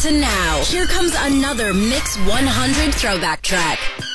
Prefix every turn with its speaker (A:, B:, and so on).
A: to now. Here comes another Mix 100 throwback track.